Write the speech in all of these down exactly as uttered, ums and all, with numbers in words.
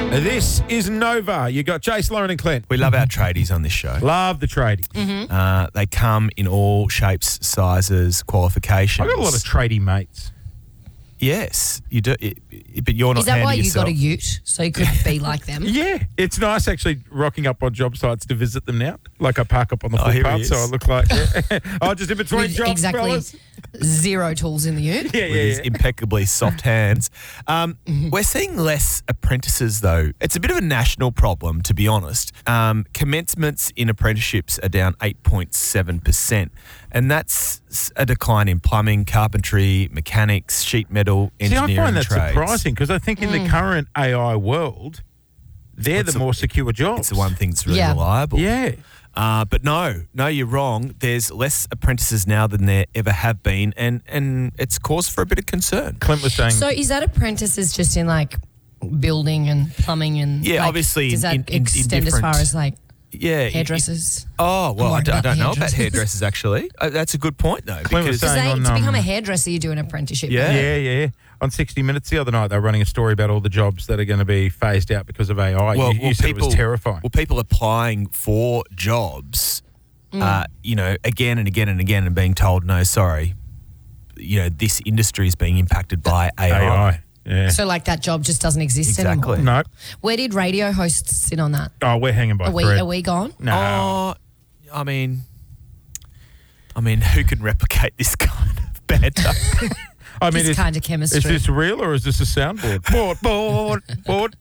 This is Nova. You got Jace, Lauren and Clint. We love our tradies on this show. Love the tradie. Mm-hmm. Uh, they come in all shapes, sizes, qualifications. I've got a lot of tradie mates. Yes, you do. It, it, but you're not Is that handy why you yourself. got a ute? So you could be like them? Yeah, it's nice actually rocking up on job sites to visit them now. Like I park up on the Oh, here footpath, he so is. I look like, yeah. oh, just in between With jobs, exactly fellas. zero tools in the ute. Yeah, with yeah, his yeah. impeccably soft hands. Um, we're seeing less apprentices, though. It's a bit of a national problem, to be honest. Um, commencements in apprenticeships are down eight point seven percent, and that's a decline in plumbing, carpentry, mechanics, sheet metal, See, engineering I find that trades. surprising because I think in the current A I world, they're It's the a- more secure jobs. It's the one thing that's really Yeah. reliable. Yeah. Uh, but no, no, you're wrong. There's less apprentices now than there ever have been, and, and it's cause for a bit of concern. Clint was saying, So is that apprentices just in like building and plumbing and Yeah, like, obviously does that in- in- in extend as far different- as like Yeah. hairdressers? Oh, well, I'm I worried don't, I about don't know about hairdressers. hairdressers, actually. Uh, that's a good point, though. Clint was Because saying They, on, to become um, a hairdresser, you do an apprenticeship. Yeah. yeah, yeah, yeah. On sixty minutes the other night, they were running a story about all the jobs that are going to be phased out because of A I. well, you you well, said people, it was terrifying. Well, people applying for jobs, Mm. uh, you know, again and again and again and being told, no, sorry, you know, this industry is being impacted by A I. A I. Yeah. So like that job just doesn't exist Exactly. anymore. no. Where did radio hosts sit on that? Oh, we're hanging by Are we, thread. are we gone? No. Oh, I mean, I mean, who can replicate this kind of banter? I mean, This is, kind of is chemistry. this real or is this a soundboard? board, board, board.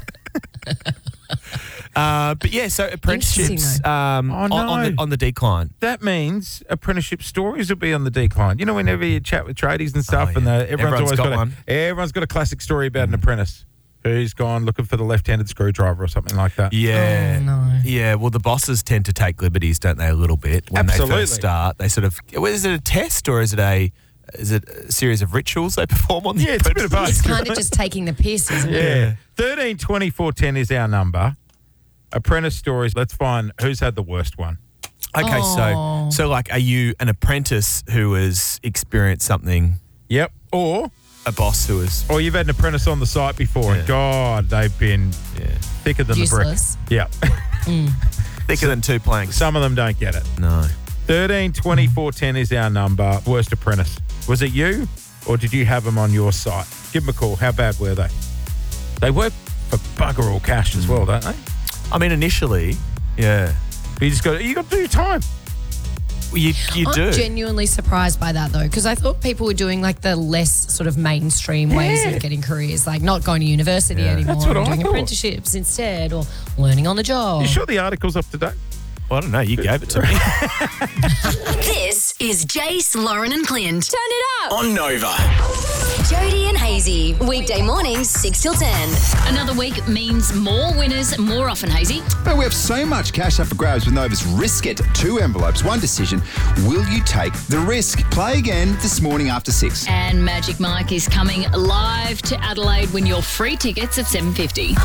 uh, but yeah, so apprenticeships Interesting, um, Oh, on, on, no. the, on the decline. That means apprenticeship stories will be on the decline. You know, whenever you chat with tradies and stuff, Oh, and yeah. the, everyone's, Everyone's always got got, a, one. everyone's got a classic story about an apprentice who's gone looking for the left-handed screwdriver or something like that. Yeah. Oh, no. Yeah, well, the bosses tend to take liberties, don't they, a little bit when they Absolutely. first start. They sort of, well, is it a test or is it a is it a series of rituals they perform on the Yeah, it's a bit of both. It's kind of just taking the piss, isn't it? Yeah. thirteen twenty-four ten is our number. Apprentice stories. Let's find who's had the worst one. Okay, Oh. so so like, are you an apprentice who has experienced something, Yep. Or a boss who has, or you've had an apprentice on the site before, Yeah. and God, they've been yeah, thicker than Useless. the brick. Yeah. thicker than two planks? Some of them don't get it. No. thirteen twenty-four ten is our number. Worst apprentice. Was it you or did you have them on your site? Give them a call. How bad were they? They work for bugger all cash as well, don't they? I mean, initially, yeah, But you just got you got to do your time. well, you you I'm do. genuinely surprised by that though, because I thought people were doing like the less sort of mainstream ways Yeah. of getting careers, like not going to university Yeah. anymore, That's what and I doing thought. apprenticeships instead, or learning on the job. You sure the article's up to date? Well, I don't know. You gave it to me. This is Jace, Lauren and Clint. Turn it up. On Nova. Jody and Hazy. Weekday mornings, six till ten. Another week means more winners more often, Hazy. Well, we have so much cash up for grabs with Nova's Risk It. Two envelopes, one decision. Will you take the risk? Play again this morning after six. And Magic Mike is coming live to Adelaide. Win your free tickets at seven fifty.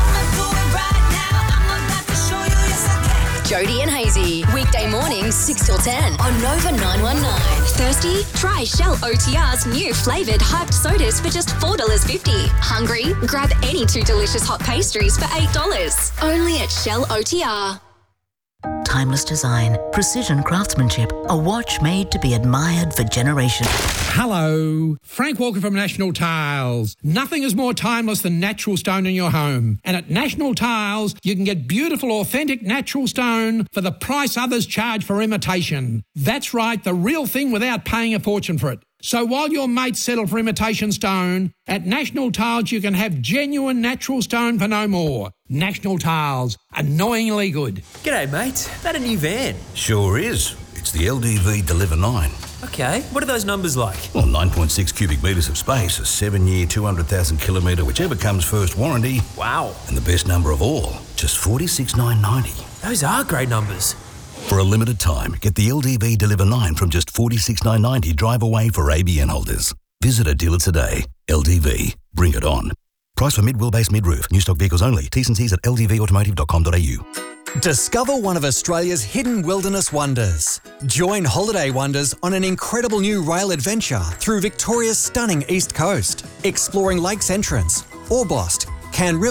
Jody and Hazy. Weekday mornings, six till ten on Nova nine one nine. Thirsty? Try Shell O T R's new flavoured hyped sodas for just four dollars fifty. Hungry? Grab any two delicious hot pastries for eight dollars. Only at Shell O T R. Timeless design, precision craftsmanship, a watch made to be admired for generations. Hello, Frank Walker from National Tiles. Nothing is more timeless than natural stone in your home. And at National Tiles, you can get beautiful, authentic natural stone for the price others charge for imitation. That's right, the real thing without paying a fortune for it. So while your mates settle for imitation stone, at National Tiles you can have genuine natural stone for no more. National Tiles, annoyingly good. G'day, mate. That a new van? Sure is. It's the L D V Deliver nine. Okay, what are those numbers like? Well, nine point six cubic metres of space, a seven-year, two hundred thousand kilometre, whichever comes first warranty. Wow. And the best number of all, just forty-six thousand nine hundred ninety. Those are great numbers. For a limited time, get the L D V Deliver nine from just forty-six thousand nine hundred ninety drive away for A B N holders. Visit a dealer today. L D V. Bring it on. Price for mid-wheelbase, mid-roof. New stock vehicles only. T's and C's at l d v automotive dot com dot a u. Discover one of Australia's hidden wilderness wonders. Join Holiday Wonders on an incredible new rail adventure through Victoria's stunning east coast, exploring Lakes Entrance, Orbost, Can River,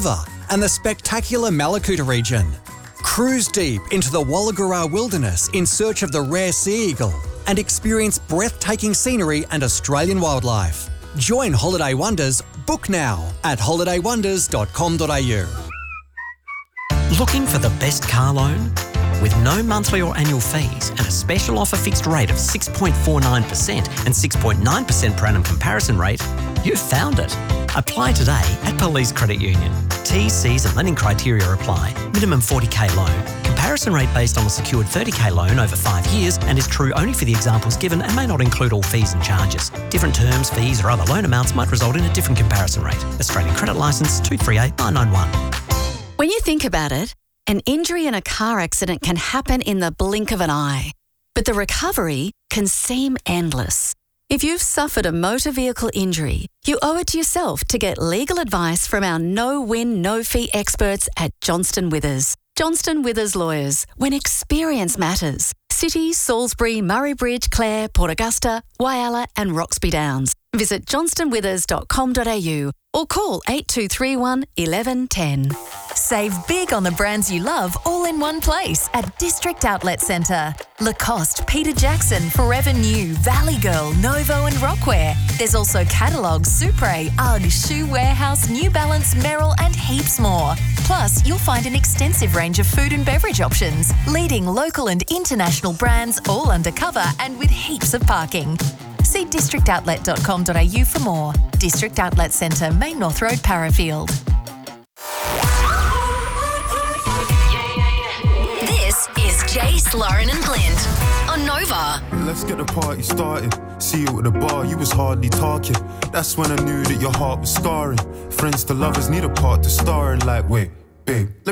and the spectacular Malakuta region. Cruise deep into the Wallagura wilderness in search of the rare sea eagle and experience breathtaking scenery and Australian wildlife. Join Holiday Wonders. Book now at holiday wonders dot com dot a u. Looking for the best car loan? With no monthly or annual fees and a special offer fixed rate of six point four nine percent and six point nine percent per annum comparison rate, you've found it. Apply today at Police Credit Union. T's, C's and lending criteria apply. Minimum forty k loan. Comparison rate based on a secured thirty k loan over five years and is true only for the examples given and may not include all fees and charges. Different terms, fees or other loan amounts might result in a different comparison rate. Australian Credit Licence two three eight nine nine one. When you think about it, an injury in a car accident can happen in the blink of an eye, but the recovery can seem endless. If you've suffered a motor vehicle injury, you owe it to yourself to get legal advice from our no-win, no-fee experts at Johnston Withers. Johnston Withers Lawyers, when experience matters. City, Salisbury, Murray Bridge, Clare, Port Augusta, Whyalla and Roxby Downs. Visit johnston withers dot com dot a u or call eight two three one, one one one zero. Save big on the brands you love all in one place at District Outlet Centre. Lacoste, Peter Jackson, Forever New, Valley Girl, Novo and Rockwear. There's also catalogues, Supre, UGG, Shoe Warehouse, New Balance, Merrill and heaps more. Plus, you'll find an extensive range of food and beverage options, leading local and international brands all undercover and with heaps of parking. See district outlet dot com dot a u for more. District Outlet Centre, Main North Road, Parafield. This is Jace, Lauren and Clint on Nova. Let's get the party started. See you at the bar, you was hardly talking. That's when I knew that your heart was scarring. Friends to lovers need a part to star in. Like, wait, babe, let